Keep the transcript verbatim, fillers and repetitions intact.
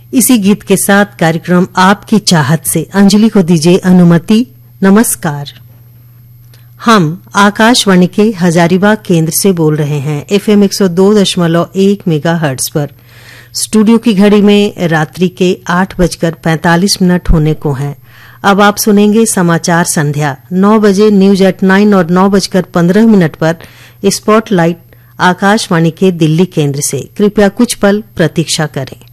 इसी गीत के साथ कार्यक्रम आपकी चाहत से अंजलि को दीजिए अनुमति। नमस्कार। हम आकाशवाणी के हजारीबाग केंद्र से बोल रहे हैं एफएम एक सौ दो दशमलव एक मेगाहर्ट्ज पर। स्टूडियो की घड़ी में रात्रि के आठ बजकर पैंतालीस मिनट होने को हैं। अब आप सुनेंगे समाचार संध्या नौ बजे न्यूज एट नाइन और नौ बजकर पंद्रह मिनट पर स्पॉटलाइट आकाशवाणी के दिल्ली केंद्र से। कृपया कुछ पल प्रतीक्षा करें।